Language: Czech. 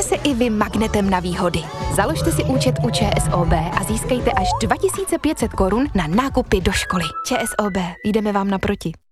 se i vy magnetem na výhody. Založte si účet u ČSOB a získejte až 2500 korun na nákupy do školy. ČSOB, jdeme vám naproti.